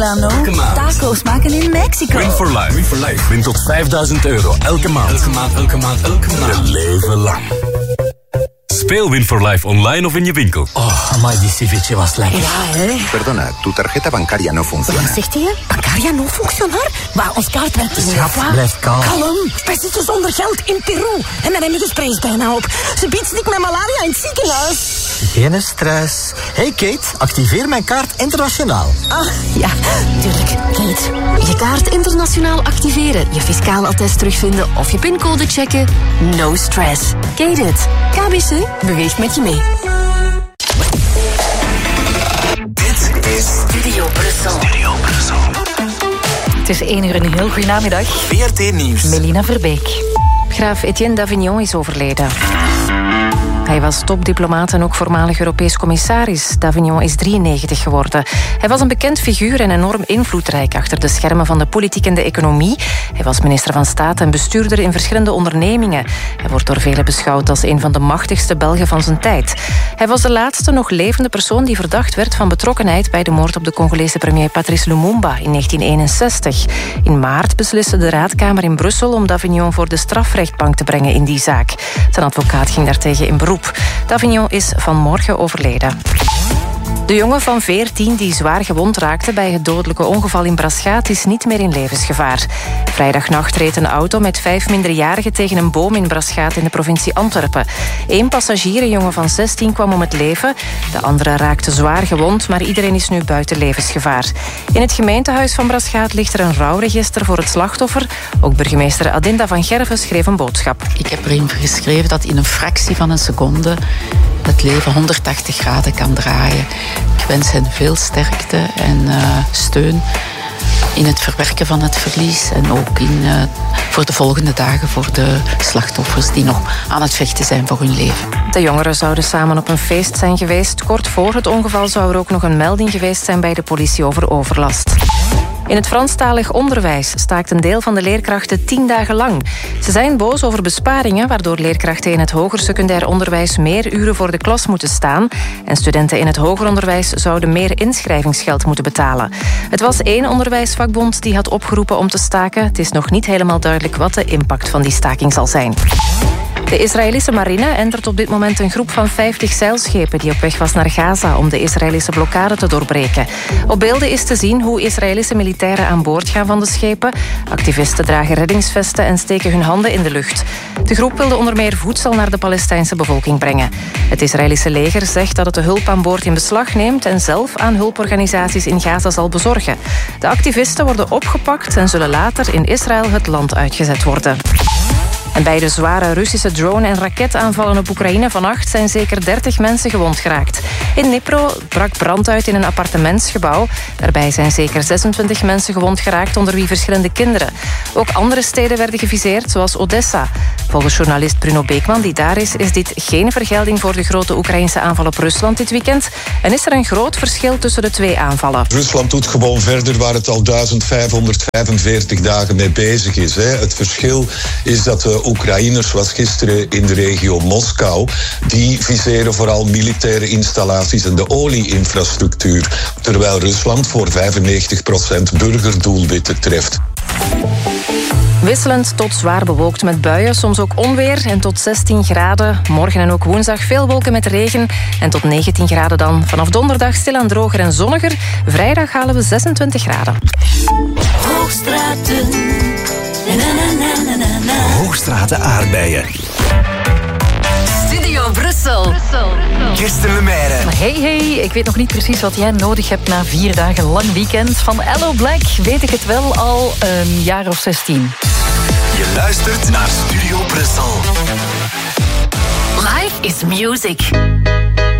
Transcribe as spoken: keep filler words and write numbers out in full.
Elke maand. Taco's maken in Mexico. Win for life. Win for life. Win tot vijfduizend euro elke maand. Elke maand, elke maand, elke maand. Een leven lang. Speel Win for Life online of in je winkel. Oh, amai, die ceviche was lekker. Ja, hè. Perdona, tu tarjeta bancaria no funciona. Wat zegt hij? Bancaria no funcionar? Maar ons kaart werkt niet. Schat, blijf kalm. Kalm. Wij zitten zonder geld in Peru. En dan hebben we de sprays bijna op. Ze biedt stik met malaria in het ziekenhuis. Geen stress. Hey Kate, activeer mijn kaart internationaal. Ah, ja, tuurlijk. Kate. Je kaart internationaal activeren, je fiscaal attest terugvinden of je pincode checken. No stress. Kate it. K B C beweegt met je mee. Dit is Studio Brussel. Studio Brussel. Het is één uur en een heel goede namiddag. V R T Nieuws. Melina Verbeek. Graaf Etienne Davignon is overleden. Hij was topdiplomaat en ook voormalig Europees commissaris. Davignon is drieënnegentig geworden. Hij was een bekend figuur en enorm invloedrijk achter de schermen van de politiek en de economie. Hij was minister van Staat en bestuurder in verschillende ondernemingen. Hij wordt door velen beschouwd als een van de machtigste Belgen van zijn tijd. Hij was de laatste nog levende persoon die verdacht werd van betrokkenheid bij de moord op de Congolese premier Patrice Lumumba in negentien eenenzestig. In maart besliste de Raadkamer in Brussel om Davignon voor de strafrechtbank te brengen in die zaak. Zijn advocaat ging daartegen in beroep. Davignon is vanmorgen overleden. De jongen van veertien die zwaar gewond raakte bij het dodelijke ongeval in Braschaat is niet meer in levensgevaar. Vrijdagnacht reed een auto met vijf minderjarigen tegen een boom in Braschaat in de provincie Antwerpen. Eén passagier, een jongen van zestien, kwam om het leven. De andere raakte zwaar gewond, maar iedereen is nu buiten levensgevaar. In het gemeentehuis van Braschaat ligt er een rouwregister voor het slachtoffer. Ook burgemeester Adinda van Gerven schreef een boodschap. Ik heb erin geschreven dat in een fractie van een seconde het leven honderdtachtig graden kan draaien. Ik wens hen veel sterkte en uh, steun in het verwerken van het verlies en ook in, uh, voor de volgende dagen voor de slachtoffers die nog aan het vechten zijn voor hun leven. De jongeren zouden samen op een feest zijn geweest. Kort voor het ongeval zou er ook nog een melding geweest zijn bij de politie over overlast. In het Franstalig onderwijs staakt een deel van de leerkrachten tien dagen lang. Ze zijn boos over besparingen, waardoor leerkrachten in het hoger secundair onderwijs meer uren voor de klas moeten staan. En studenten in het hoger onderwijs zouden meer inschrijvingsgeld moeten betalen. Het was één onderwijsvakbond die had opgeroepen om te staken. Het is nog niet helemaal duidelijk wat de impact van die staking zal zijn. De Israëlische marine entert op dit moment een groep van vijftig zeilschepen die op weg was naar Gaza om de Israëlische blokkade te doorbreken. Op beelden is te zien hoe Israëlische militairen aan boord gaan van de schepen. Activisten dragen reddingsvesten en steken hun handen in de lucht. De groep wilde onder meer voedsel naar de Palestijnse bevolking brengen. Het Israëlische leger zegt dat het de hulp aan boord in beslag neemt en zelf aan hulporganisaties in Gaza zal bezorgen. De activisten worden opgepakt en zullen later in Israël het land uitgezet worden. En bij de zware Russische drone- en raketaanvallen op Oekraïne vannacht zijn zeker dertig mensen gewond geraakt. In Dnipro brak brand uit in een appartementsgebouw. Daarbij zijn zeker zesentwintig mensen gewond geraakt, onder wie verschillende kinderen. Ook andere steden werden geviseerd, zoals Odessa. Volgens journalist Bruno Beekman, die daar is, is dit geen vergelding voor de grote Oekraïnse aanval op Rusland dit weekend. En is er een groot verschil tussen de twee aanvallen. Rusland doet gewoon verder waar het al duizend vijfhonderdvijfenveertig dagen mee bezig is. Hè. Het verschil is dat de Oekraïners, zoals gisteren in de regio Moskou, die viseren vooral militaire installaties en de olie-infrastructuur, terwijl Rusland voor vijfennegentig procent burgerdoelwitten treft. Wisselend tot zwaar bewolkt met buien, soms ook onweer en tot zestien graden. Morgen en ook woensdag veel wolken met regen en tot negentien graden dan. Vanaf donderdag stilaan droger en zonniger. Vrijdag halen we zesentwintig graden. Hoogstraten. Na, na, na, na, na. Hoogstraten aardbeien. Studio Brussel. Brussel. Kirsten Lemaire. Maar hey, hey, ik weet nog niet precies wat jij nodig hebt na vier dagen lang weekend. Van Hello Black weet ik het wel al een jaar of zestien. Je luistert naar Studio Brussel. Life is music.